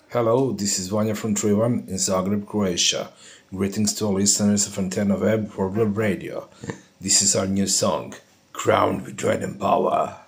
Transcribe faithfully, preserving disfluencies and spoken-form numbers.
Hello, this is Vanya from Trivan in Zagreb, Croatia. Greetings to all listeners of Antenna Web World Web Radio. This is our new song, Crowned with Dread and Power.